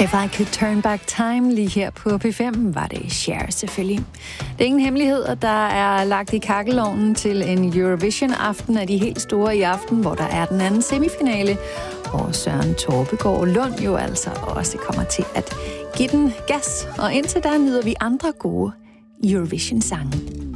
If I Could Turn Back Time, lige her på P5, var det Cher selvfølgelig. Det er ingen hemmelighed, at der er lagt i kakkelovnen til en Eurovision-aften af de helt store i aften, hvor der er den anden semifinale, hvor Søren Torpegaard Lund jo altså også kommer til at give den gas. Og indtil der nyder vi andre gode Eurovision-sange.